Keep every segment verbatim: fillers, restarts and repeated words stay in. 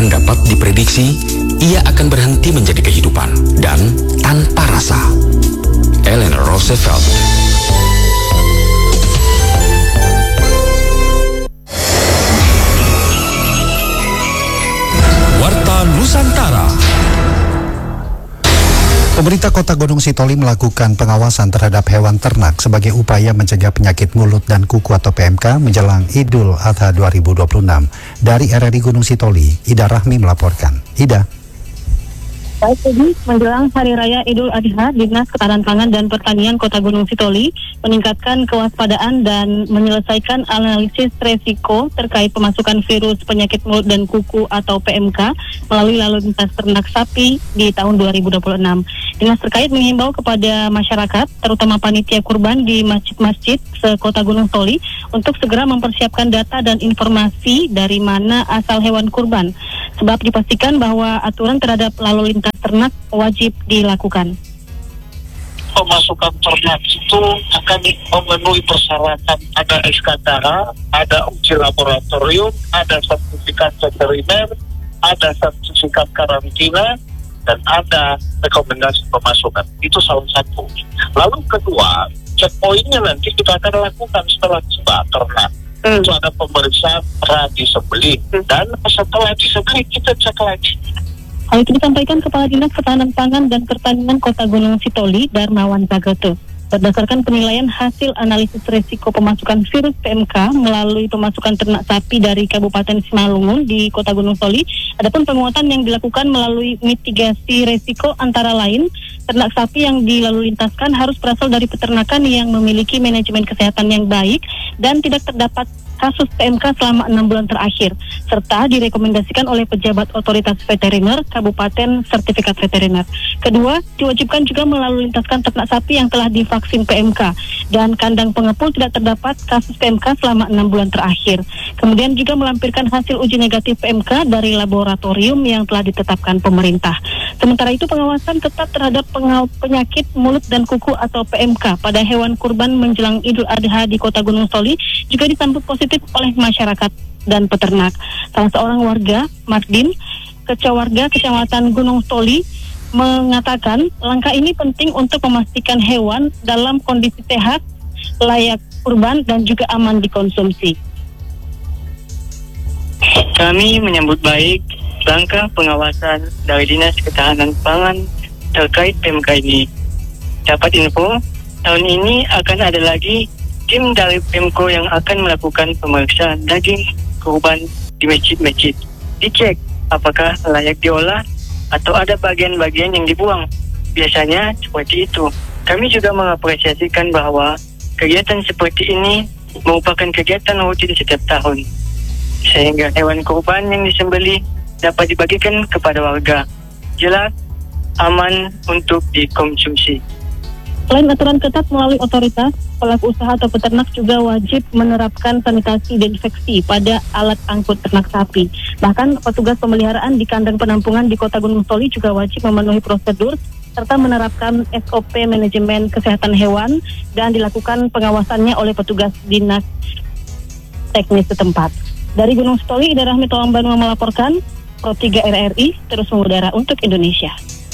bahkan dapat diprediksi ia akan berhenti menjadi kehidupan dan tanpa rasa. Eleanor Roosevelt. Warta Nusantara. Pemerintah Kota Gunung Sitoli melakukan pengawasan terhadap hewan ternak sebagai upaya mencegah penyakit mulut dan kuku atau P M K menjelang Idul Adha dua ribu dua puluh enam. Dari R R I Gunung Sitoli, Ida Rahmi melaporkan. Ida. Baik, jadi menjelang Hari Raya Idul Adha, Dinas Ketahanan Pangan dan Pertanian Kota Gunung Sitoli meningkatkan kewaspadaan dan menyelesaikan analisis resiko terkait pemasukan virus penyakit mulut dan kuku atau P M K melalui lalu lintas ternak sapi di tahun dua ribu dua puluh enam. Dinas terkait menghimbau kepada masyarakat, terutama panitia kurban di masjid-masjid se-Kota Gunung Sitoli untuk segera mempersiapkan data dan informasi dari mana asal hewan kurban, sebab dipastikan bahwa aturan terhadap lalu lintas ternak wajib dilakukan. Pemasukan ternak itu akan memenuhi persyaratan, ada S K D A R A, ada uji laboratorium, ada sertifikat veteriner, ada sertifikat karantina, dan ada rekomendasi pemasukan. Itu salah satu. Lalu kedua, checkpointnya nanti kita akan lakukan setelah tiba ternak. Hmm. Itu ada pemeriksaan pra disembelih, hmm. dan setelah disembelih kita cek lagi. Hal itu disampaikan Kepala Dinas Ketahanan Pangan dan Pertanian Kota Gunung Sitoli, Darmawan Zagoto. Berdasarkan penilaian hasil analisis resiko pemasukan virus P M K melalui pemasukan ternak sapi dari Kabupaten Simalungun di Kota Gunung Sitoli, adapun penguatan yang dilakukan melalui mitigasi resiko antara lain, ternak sapi yang dilalu lintaskan harus berasal dari peternakan yang memiliki manajemen kesehatan yang baik dan tidak terdapat kasus P M K selama enam bulan terakhir, serta direkomendasikan oleh pejabat otoritas veteriner Kabupaten sertifikat veteriner. Kedua, diwajibkan juga melalui lintaskan ternak sapi yang telah divaksin P M K dan kandang pengepul tidak terdapat kasus P M K selama enam bulan terakhir. Kemudian juga melampirkan hasil uji negatif P M K dari laboratorium yang telah ditetapkan pemerintah. Sementara itu, pengawasan ketat terhadap penyakit mulut dan kuku atau P M K pada hewan kurban menjelang Idul Adha di Kota Gunung Sitoli juga disambut positif oleh masyarakat dan peternak. Salah seorang warga, Mardin, Kecawarga Kecamatan Gunung Sitoli, mengatakan langkah ini penting untuk memastikan hewan dalam kondisi sehat, layak kurban, dan juga aman dikonsumsi. Kami menyambut baik langkah pengawasan dari Dinas Ketahanan Pangan terkait P M K ini. Dapat info, tahun ini akan ada lagi tim dari Pemko yang akan melakukan pemeriksaan daging kurban di masjid-masjid. Dicek apakah layak diolah atau ada bagian-bagian yang dibuang. Biasanya seperti itu. Kami juga mengapresiasikan bahwa kegiatan seperti ini merupakan kegiatan rutin setiap tahun, sehingga hewan kurban yang disembelih dapat dibagikan kepada warga. Jelas, aman untuk dikonsumsi. Selain aturan ketat melalui otoritas, pelaku usaha atau peternak juga wajib menerapkan sanitasi dan infeksi pada alat angkut ternak sapi. Bahkan petugas pemeliharaan di kandang penampungan di Kota Gunung Sitoli juga wajib memenuhi prosedur serta menerapkan S O P manajemen kesehatan hewan dan dilakukan pengawasannya oleh petugas dinas teknis setempat. Dari Gunung Sitoli, Ida Rahmi Toamban melaporkan, Pro tiga R R I terus mengudara untuk Indonesia.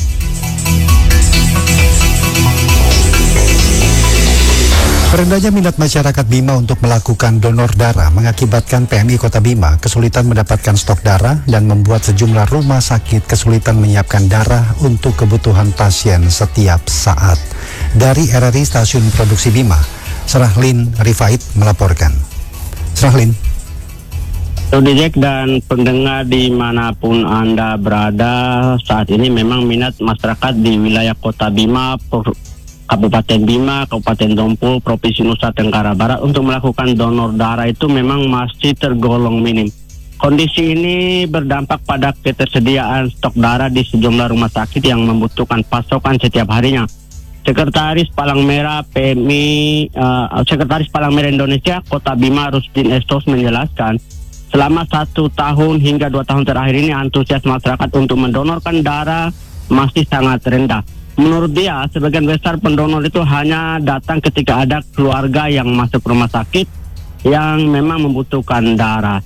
Rendahnya minat masyarakat Bima untuk melakukan donor darah mengakibatkan P M I Kota Bima kesulitan mendapatkan stok darah dan membuat sejumlah rumah sakit kesulitan menyiapkan darah untuk kebutuhan pasien setiap saat. Dari R R I Stasiun Produksi Bima, Serahlin Rifait melaporkan. Serahlin. Sodijek dan pendengar dimanapun Anda berada, saat ini memang minat masyarakat di wilayah Kota Bima, Kabupaten Bima, Kabupaten Dompul, Provinsi Nusa Tenggara Barat untuk melakukan donor darah itu memang masih tergolong minim. Kondisi ini berdampak pada ketersediaan stok darah di sejumlah rumah sakit yang membutuhkan pasokan setiap harinya. Sekretaris Palang Merah P M I, uh, Sekretaris Palang Merah Indonesia Kota Bima Rusdin Estos menjelaskan, selama satu tahun hingga dua tahun terakhir ini antusias masyarakat untuk mendonorkan darah masih sangat rendah. Menurut dia, sebagian besar pendonor itu hanya datang ketika ada keluarga yang masuk rumah sakit yang memang membutuhkan darah.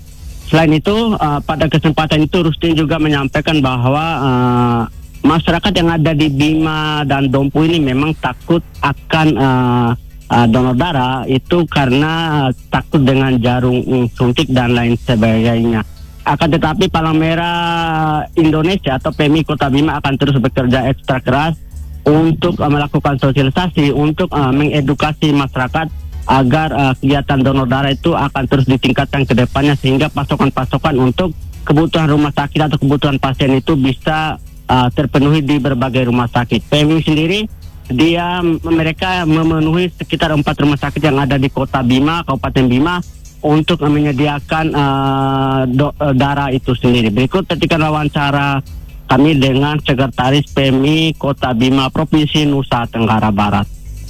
Selain itu, uh, pada kesempatan itu Rustin juga menyampaikan bahwa uh, masyarakat yang ada di Bima dan Dompu ini memang takut akan uh, uh, donor darah itu karena uh, takut dengan jarum um, suntik dan lain sebagainya. Akan tetapi Palang Merah Indonesia atau P M I Kota Bima akan terus bekerja ekstra keras untuk uh, melakukan sosialisasi, untuk uh, mengedukasi masyarakat agar uh, kegiatan donor darah itu akan terus ditingkatkan ke depannya sehingga pasokan-pasokan untuk kebutuhan rumah sakit atau kebutuhan pasien itu bisa uh, terpenuhi di berbagai rumah sakit. P M I sendiri dia mereka memenuhi sekitar empat rumah sakit yang ada di Kota Bima, Kabupaten Bima untuk menyediakan uh, do, uh, darah itu sendiri. Berikut ketika wawancara kami dengan Sekretaris P M I Kota Bima Provinsi Nusa Tenggara Barat.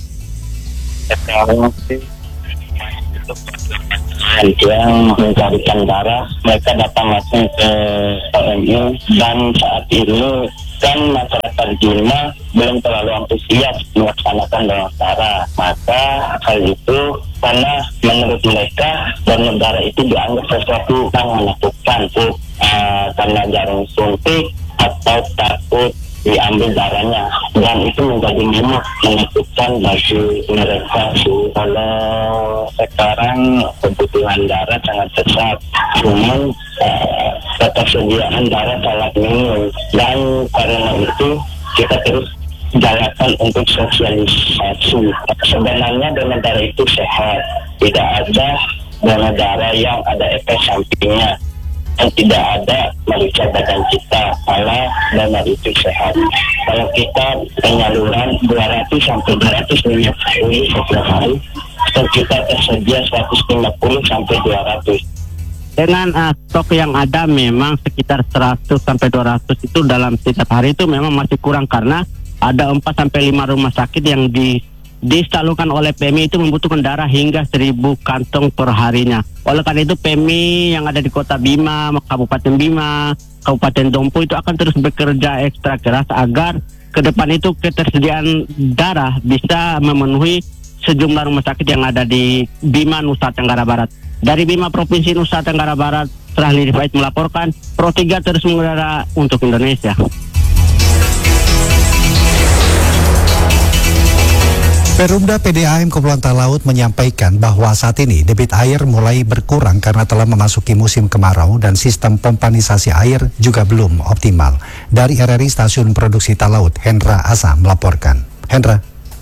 Yang mencarikan darah, mereka datang langsung ke P M I dan saat ini kan masyarakat Bima belum terlalu antusias melaksanakan donor darah. Maka hal itu karena menurut mereka donor darah itu dianggap sesuatu yang menakutkan, uh, karena jarum suntik atau takut diambil darahnya, dan itu menjadi minus menakutkan bagi mereka. Kalau sekarang kebutuhan darah sangat besar, namun uh, ketersediaan darah sangat minim, dan karena itu kita terus jalankan untuk sosialisasi. Sebenarnya donor darah itu sehat, tidak ada donor darah yang ada efek sampingnya, dan tidak ada merusak badan kita, malah donor itu sehat. Kalau kita penyaluran dua ratus sampai dua ratus lima puluh setiap hari, stok kita tersedia seratus lima puluh sampai dua ratus. Dengan uh, stok yang ada memang sekitar seratus sampai dua ratus itu dalam setiap hari itu memang masih kurang karena ada empat sampai lima rumah sakit yang di disalurkan oleh P M I itu membutuhkan darah hingga seribu kantong per harinya. Oleh karena itu P M I yang ada di Kota Bima, Kabupaten Bima, Kabupaten Dompu itu akan terus bekerja ekstra keras agar ke depan itu ketersediaan darah bisa memenuhi sejumlah rumah sakit yang ada di Bima, Nusa Tenggara Barat. Dari Bima Provinsi Nusa Tenggara Barat, Serahli Rifait melaporkan, Pro tiga terus mengudara untuk Indonesia. Perumda P D A M Kepulauan Talaut menyampaikan bahwa saat ini debit air mulai berkurang karena telah memasuki musim kemarau dan sistem pompanisasi air juga belum optimal. Dari R R I Stasiun Produksi Talaut, Hendra Asa melaporkan. Hendra.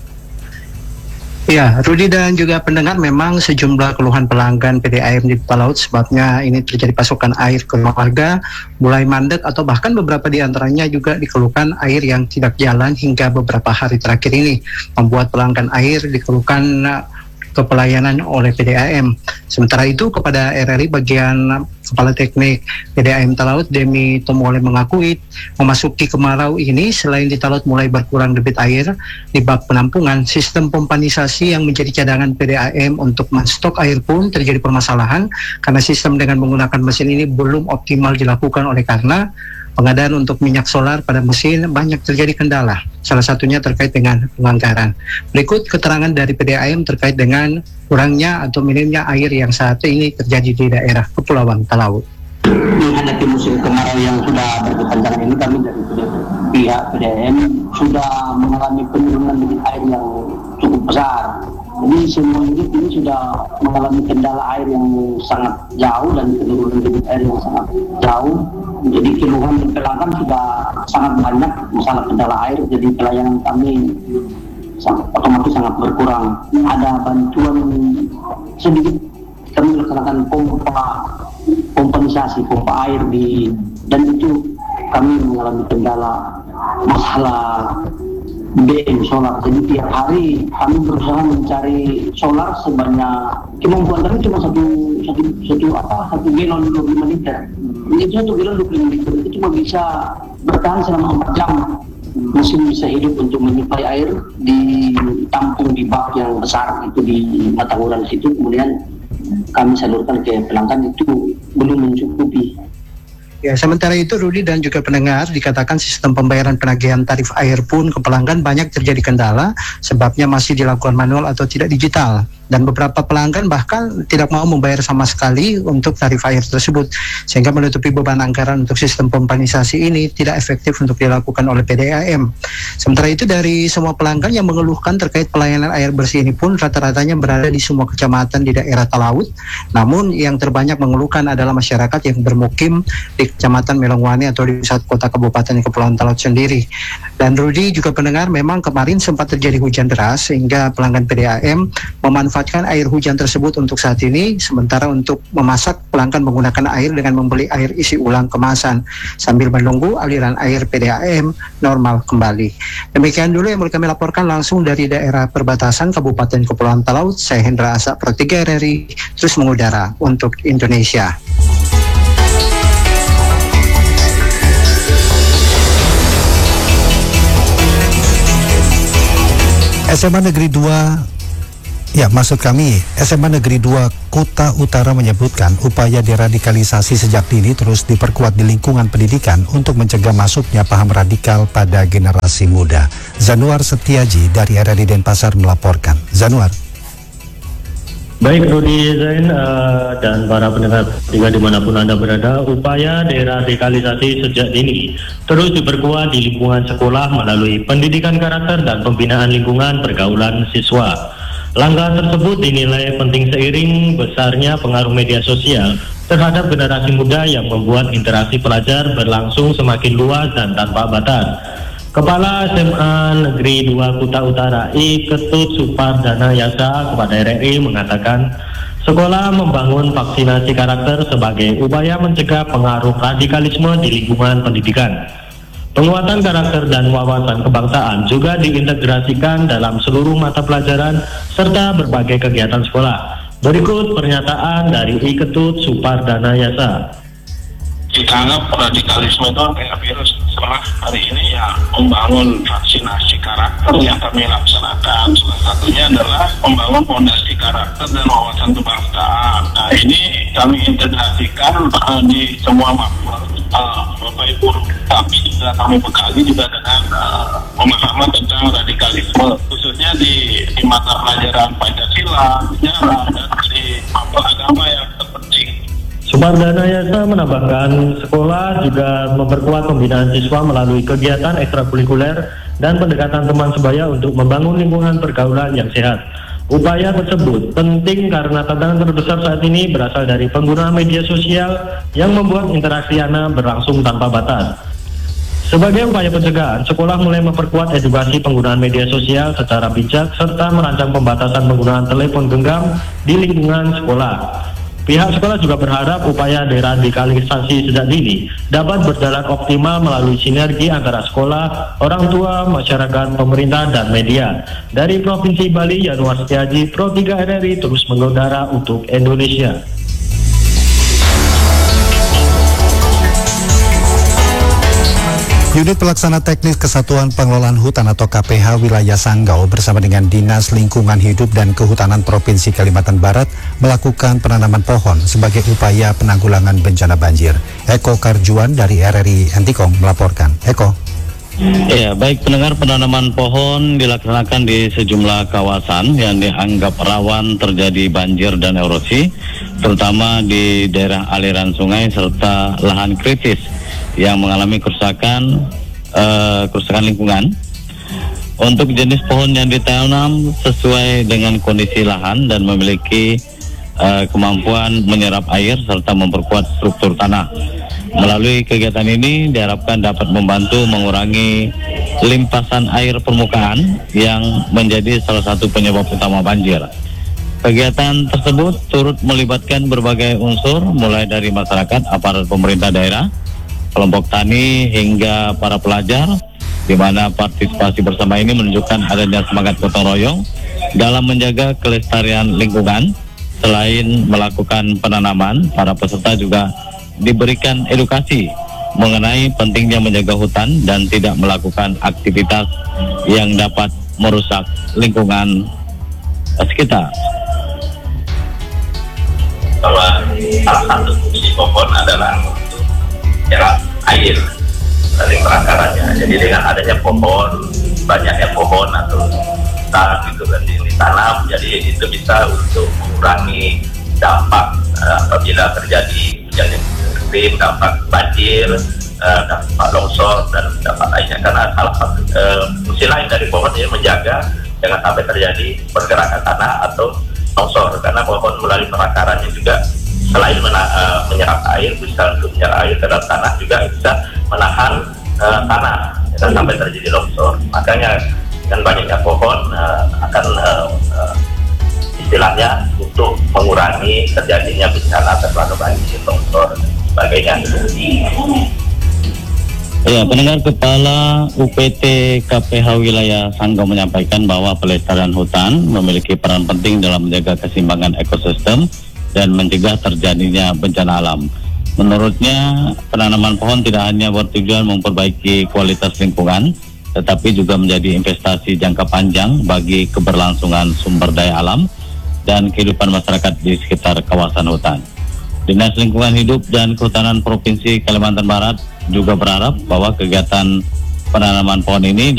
Ya, Rudi dan juga pendengar, memang sejumlah keluhan pelanggan P D A M di Talaut sebabnya ini terjadi pasokan air ke rumah warga mulai mandek atau bahkan beberapa di antaranya juga dikeluhkan air yang tidak jalan hingga beberapa hari terakhir ini membuat pelanggan air dikeluhkan ke pelayanan oleh P D A M. Sementara itu kepada R R I bagian Kepala Teknik P D A M Talaut Demi Tomole mengakui memasuki kemarau ini selain di Talaut mulai berkurang debit air di bak penampungan, sistem pompanisasi yang menjadi cadangan P D A M untuk menstok air pun terjadi permasalahan karena sistem dengan menggunakan mesin ini belum optimal dilakukan oleh karena pengadaan untuk minyak solar pada mesin banyak terjadi kendala, salah satunya terkait dengan penganggaran. Berikut keterangan dari P D A M terkait dengan kurangnya atau minimnya air yang saat ini terjadi di daerah Kepulauan Talaut. Menghadapi musim kemarau yang sudah berkepanjangan ini, kami dari pihak P D A M sudah mengalami penurunan debit air yang cukup besar. Jadi semua unit ini sudah mengalami kendala air yang sangat jauh dan penurunan debit air yang sangat jauh. Jadi keluhan dari pelanggan sudah sangat banyak masalah kendala air. Jadi pelayanan kami sangat, otomatis sangat berkurang. Ada bantuan sedikit, kami melaksanakan pompa pompanisasi, pompa air di, dan itu kami mengalami kendala masalah B M solar. Jadi tiap hari kami berusaha mencari solar sebanyak, kemampuan kami cuma satu satu satu apa satu galon dua puluh lima liter. Ini satu galon dua puluh lima liter itu cuma bisa bertahan selama empat jam. Mesin bisa hidup untuk menyuplai air di tampung di bak yang besar itu di Matahuran situ. Kemudian kami salurkan ke pelanggan, itu belum mencukupi. Ya, sementara itu Rudi dan juga pendengar, dikatakan sistem pembayaran penagihan tarif air pun ke pelanggan banyak terjadi kendala sebabnya masih dilakukan manual atau tidak digital. Dan beberapa pelanggan bahkan tidak mau membayar sama sekali untuk tarif air tersebut, sehingga menutupi beban anggaran untuk sistem pompanisasi ini tidak efektif untuk dilakukan oleh P D A M. Sementara itu dari semua pelanggan yang mengeluhkan terkait pelayanan air bersih ini pun rata-ratanya berada di semua kecamatan di daerah Talaut. Namun yang terbanyak mengeluhkan adalah masyarakat yang bermukim di Kecamatan Melongwani atau di pusat kota Kabupaten Kepulauan Talaut sendiri. Dan Rudi juga pendengar, memang kemarin sempat terjadi hujan deras sehingga pelanggan P D A M memanfaatkan air hujan tersebut untuk saat ini, sementara untuk memasak pelanggan menggunakan air dengan membeli air isi ulang kemasan sambil menunggu aliran air P D A M normal kembali. Demikian dulu yang kami laporkan langsung dari daerah perbatasan Kabupaten Kepulauan Talaut. Saya Hendra Asa, Pro tiga R R I, terus mengudara untuk Indonesia. S M A Negeri dua, ya maksud kami S M A Negeri dua Kuta Utara menyebutkan upaya deradikalisasi sejak dini terus diperkuat di lingkungan pendidikan untuk mencegah masuknya paham radikal pada generasi muda. Zanuar Setiaji dari R R I Denpasar melaporkan. Zanuar. Baik Rudi Zain uh, dan para pendengar tiga dimanapun Anda berada, upaya deradikalisasi sejak dini terus diperkuat di lingkungan sekolah melalui pendidikan karakter dan pembinaan lingkungan pergaulan siswa. Langkah tersebut dinilai penting seiring besarnya pengaruh media sosial terhadap generasi muda yang membuat interaksi pelajar berlangsung semakin luas dan tanpa batas. Kepala S M A Negeri dua Kuta Utara I Ketut Supardana Yasa kepada R R I mengatakan sekolah membangun vaksinasi karakter sebagai upaya mencegah pengaruh radikalisme di lingkungan pendidikan. Penguatan karakter dan wawasan kebangsaan juga diintegrasikan dalam seluruh mata pelajaran serta berbagai kegiatan sekolah. Berikut pernyataan dari I Ketut Supardana Yasa. Kita anggap radikalisme itu kayak virus. Setelah hari ini ya membangun vaksinasi karakter yang kami laksanakan. Salah satunya adalah membangun fondasi karakter dan wawasan kebangsaan. Nah ini kami integrasikan uh, di semua makmur uh, Bapak Ibu. Tapi juga kami bekali juga dengan uh, pemahaman tentang radikalisme, khususnya di, di mata pelajaran Pancasila, sejarah, dan di mata agama yang terpenting. Supardana Yasa menambahkan sekolah juga memperkuat pembinaan siswa melalui kegiatan ekstrakurikuler dan pendekatan teman sebaya untuk membangun lingkungan pergaulan yang sehat. Upaya tersebut penting karena tantangan terbesar saat ini berasal dari penggunaan media sosial yang membuat interaksi anak berlangsung tanpa batas. Sebagai upaya pencegahan, sekolah mulai memperkuat edukasi penggunaan media sosial secara bijak serta merancang pembatasan penggunaan telepon genggam di lingkungan sekolah. Pihak sekolah juga berharap upaya deradikalisasi sejak dini dapat berjalan optimal melalui sinergi antara sekolah, orang tua, masyarakat, pemerintah, dan media. Dari Provinsi Bali, Yanuar Setiaji, Pro tiga R R I terus mengudara untuk Indonesia. Unit Pelaksana Teknis Kesatuan Pengelolaan Hutan atau K P H Wilayah Sanggau bersama dengan Dinas Lingkungan Hidup dan Kehutanan Provinsi Kalimantan Barat melakukan penanaman pohon sebagai upaya penanggulangan bencana banjir. Eko Karjuan dari R R I Entikong melaporkan. Eko. Ya, baik pendengar, penanaman pohon dilaksanakan di sejumlah kawasan yang dianggap rawan terjadi banjir dan erosi, terutama di daerah aliran sungai serta lahan kritis yang mengalami kerusakan uh, kerusakan lingkungan. Untuk jenis pohon yang ditanam sesuai dengan kondisi lahan dan memiliki uh, kemampuan menyerap air serta memperkuat struktur tanah. Melalui kegiatan ini diharapkan dapat membantu mengurangi limpasan air permukaan yang menjadi salah satu penyebab utama banjir. Kegiatan tersebut turut melibatkan berbagai unsur mulai dari masyarakat, aparat pemerintah daerah, kelompok tani hingga para pelajar, di mana partisipasi bersama ini menunjukkan adanya semangat gotong royong dalam menjaga kelestarian lingkungan. Selain melakukan penanaman, para peserta juga diberikan edukasi mengenai pentingnya menjaga hutan dan tidak melakukan aktivitas yang dapat merusak lingkungan sekitar. Bahwa salah satu fungsi pohon adalah menyerap air dari perakarannya. Jadi dengan adanya pohon, banyaknya pohon atau hutan gitu kan ditanam, jadi itu bisa untuk mengurangi dampak uh, apabila terjadi hujan yang ekstrim, dampak banjir, uh, dampak longsor dan dampak lainnya. Karena salah satu uh, fungsi lain dari pohon ini menjaga jangan sampai terjadi pergerakan tanah atau longsor, karena pohon melalui perakarannya juga selain mena- uh, menyerap air, bisa untuk menyerap air ke dalam tanah, juga bisa menahan uh, tanah jangan sampai terjadi longsor. Makanya dengan banyaknya pohon uh, akan uh, uh, istilahnya untuk mengurangi terjadinya bencana terutama banjir, longsor dan sebagainya. Ya, pendengar, Kepala U P T K P H Wilayah Sanggau menyampaikan bahwa pelestarian hutan memiliki peran penting dalam menjaga keseimbangan ekosistem dan mencegah terjadinya bencana alam. Menurutnya, penanaman pohon tidak hanya bertujuan memperbaiki kualitas lingkungan, tetapi juga menjadi investasi jangka panjang bagi keberlangsungan sumber daya alam dan kehidupan masyarakat di sekitar kawasan hutan. Dinas Lingkungan Hidup dan Kehutanan Provinsi Kalimantan Barat juga berharap bahwa kegiatan penanaman pohon ini